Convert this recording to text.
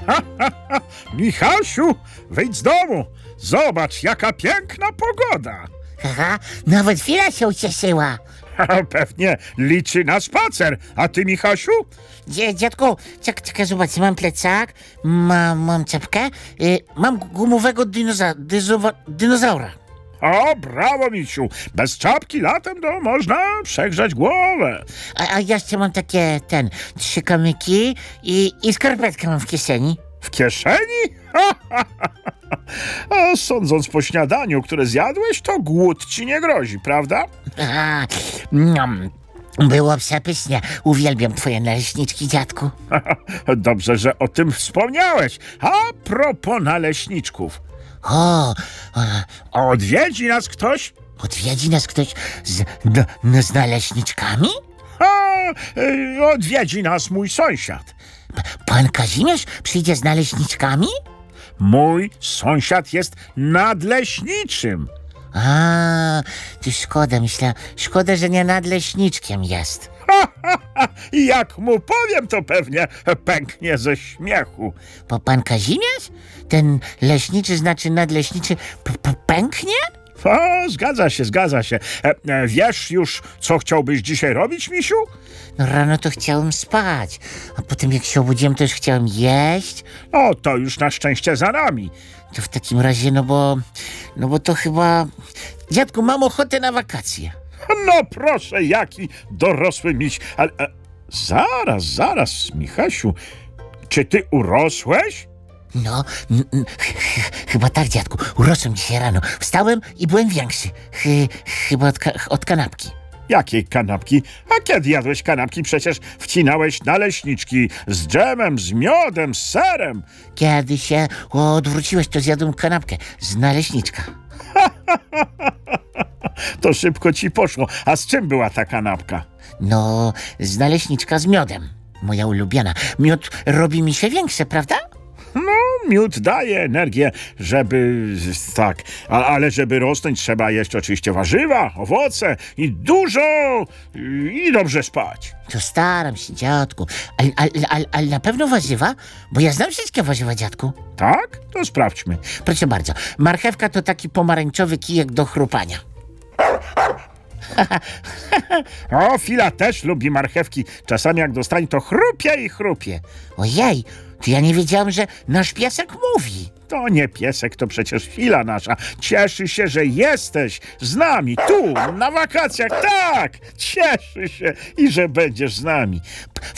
Michasiu, wyjdź z domu. Zobacz, jaka piękna pogoda. Haha, nawet chwila się ucieszyła. Pewnie liczy na spacer. A ty, Michasiu? Dziadku, czekaj, zobacz, mam plecak, mam czapkę, mam gumowego dinozaura. O, brawo, misiu. Bez czapki latem to można przegrzać głowę. A jeszcze mam takie, 3 kamyki i skarpetkę mam w kieszeni. W kieszeni? A sądząc po śniadaniu, które zjadłeś, to głód ci nie grozi, prawda? Aha, było przepysznie. Uwielbiam twoje naleśniczki, dziadku. Dobrze, że o tym wspomniałeś. A propos naleśniczków. Odwiedzi nas ktoś? Odwiedzi nas ktoś z naleśniczkami? Odwiedzi nas mój sąsiad. Pan Kazimierz przyjdzie z naleśniczkami? Mój sąsiad jest nadleśniczym. To szkoda, myślę. Szkoda, że nie nadleśniczkiem jest. I jak mu powiem, to pewnie pęknie ze śmiechu. Bo pan Kazimierz? Ten leśniczy, znaczy nadleśniczy, pęknie? Zgadza się. Wiesz już, co chciałbyś dzisiaj robić, misiu? No rano to chciałem spać, a potem jak się obudziłem, to już chciałem jeść. O, to już na szczęście za nami. To w takim razie, no bo to chyba... Dziadku, mam ochotę na wakacje. No proszę, jaki dorosły miś. Ale zaraz, Michasiu. Czy ty urosłeś? No, chyba tak, dziadku. Urosłem dzisiaj rano. Wstałem i byłem większy. Chyba od kanapki. Jakiej kanapki? A kiedy jadłeś kanapki? Przecież wcinałeś naleśniczki z dżemem, z miodem, z serem. Kiedy się odwróciłeś, to zjadłem kanapkę z naleśniczka. To szybko ci poszło. A z czym była ta kanapka? No, z naleśniczka z miodem. Moja ulubiona. Miód robi mi się większy, prawda? No, miód daje energię, żeby... tak, ale żeby rosnąć, trzeba jeść oczywiście warzywa, owoce i dużo i dobrze spać. To staram się, dziadku. Ale na pewno warzywa? Bo ja znam wszystkie warzywa, dziadku. Tak? To sprawdźmy. Proszę bardzo. Marchewka to taki pomarańczowy kijek do chrupania. O, Fila też lubi marchewki. Czasami jak dostanie, to chrupie i chrupie. Ojej, to ja nie wiedziałem, że nasz piesek mówi. To nie piesek, to przecież Fila nasza. Cieszy się, że jesteś z nami, tu, na wakacjach. Tak, cieszy się i że będziesz z nami.